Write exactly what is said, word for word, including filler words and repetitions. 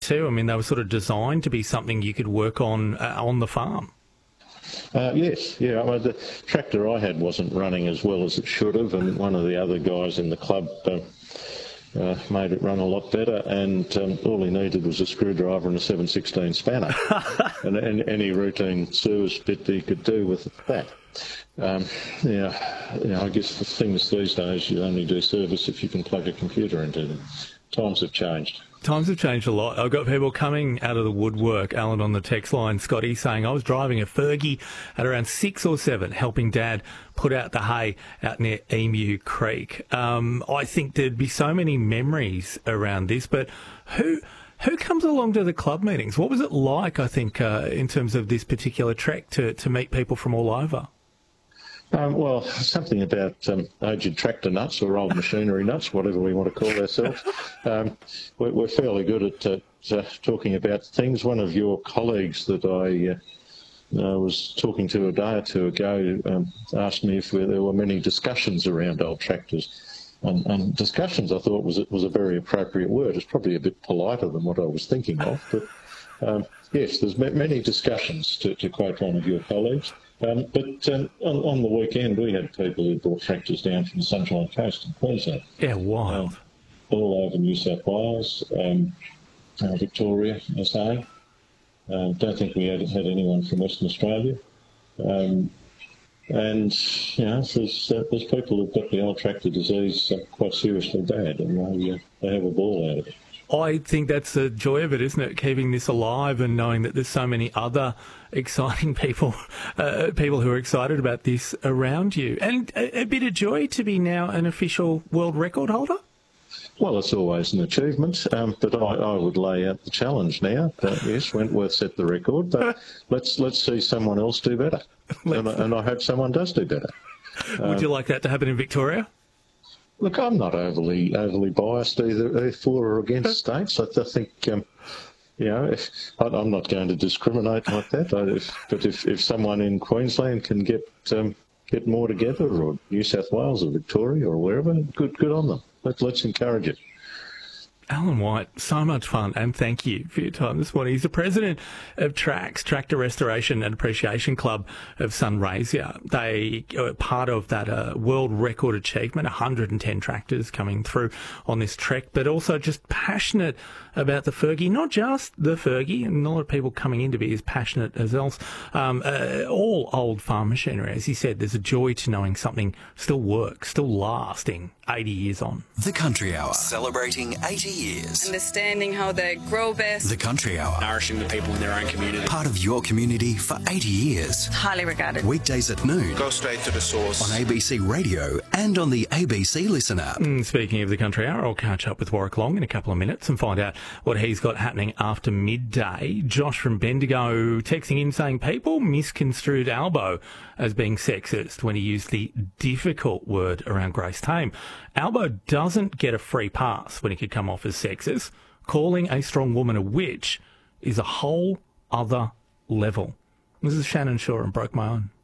too. I mean, they were sort of designed to be something you could work on uh, on the farm. Uh, yes, yeah. I mean, the tractor I had wasn't running as well as it should have, and one of the other guys in the club uh, uh, made it run a lot better, and um, all he needed was a screwdriver and a seven sixteen spanner, and, and any routine service bit he could do with that. Um, yeah, you know, I guess the things these days, you only do service if you can plug a computer into them. Times have changed. Times have changed a lot. I've got people coming out of the woodwork, Alan, on the text line, Scotty, saying, I was driving a Fergie at around six or seven, helping Dad put out the hay out near Emu Creek. Um, I think there'd be so many memories around this, but who who comes along to the club meetings? What was it like, I think, uh, in terms of this particular trek to, to meet people from all over? Um, well, something about um, aged tractor nuts or old machinery nuts, whatever we want to call ourselves. Um, we're, we're fairly good at uh, uh, talking about things. One of your colleagues that I uh, uh, was talking to a day or two ago um, asked me if there were many discussions around old tractors. And, and discussions, I thought, was was a very appropriate word. It's probably a bit politer than what I was thinking of. But um, yes, there's many discussions, to, to quote one of your colleagues. Um, but um, on, on the weekend, we had people who brought tractors down from the Sunshine Coast in Queensland. Yeah, wild. Um, all over New South Wales, um, uh, Victoria, S A. Um, don't think we had, had anyone from Western Australia. Um, and, you know, there's, uh, there's people who've got the old tractor disease uh, quite seriously bad, and they, uh, they have a ball out of it. I think that's the joy of it, isn't it? Keeping this alive and knowing that there's so many other exciting people, uh, people who are excited about this around you. And a, a bit of joy to be now an official world record holder? Well, it's always an achievement, um, but I, I would lay out the challenge now. Uh, yes, Wentworth set the record, but let's let's see someone else do better. And, and I hope someone does do better. Would um, you like that to happen in Victoria? Look, I'm not overly overly biased either for or against states. I, I think, um, you know, if, I, I'm not going to discriminate like that. I, if, but if, if someone in Queensland can get um, get more together, or New South Wales or Victoria or wherever, good good on them. Let, let's encourage it. Alan White, so much fun, and thank you for your time this morning. He's the president of TRACS, Tractor Restoration and Appreciation Club of Sunraysia. They are part of that uh, world record achievement, one hundred ten tractors coming through on this trek, but also just passionate about the Fergie, not just the Fergie, and a lot of people coming in to be as passionate as else. Um, uh, all old farm machinery, as he said, there's a joy to knowing something still works, still lasting eighty years on. The Country Hour, celebrating eighty years. Understanding how they grow best. The Country Hour, nourishing the people in their own community. Part of your community for eighty years. Highly regarded. Weekdays at noon. Go straight to the source. On A B C Radio and on the A B C Listen app. Mm, speaking of the Country Hour, I'll catch up with Warwick Long in a couple of minutes and find out what he's got happening after midday. Josh from Bendigo texting in saying people misconstrued Albo as being sexist when he used the difficult word around Grace Tame. Albo doesn't get a free pass when he could come off as sexist. Calling a strong woman a witch is a whole other level. This is Shannon Shaw and Broke My Own.